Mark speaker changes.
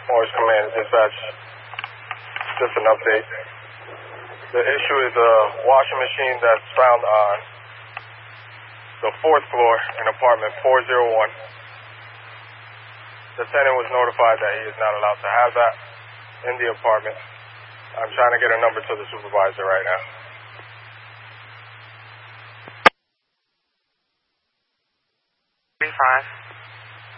Speaker 1: Morris Command Dispatch. Just an update. The issue is a washing machine that's found on the 4th floor in apartment 401. The tenant was notified that he is not allowed to have that in the apartment. I'm trying to get a number to the supervisor right now.
Speaker 2: Fine.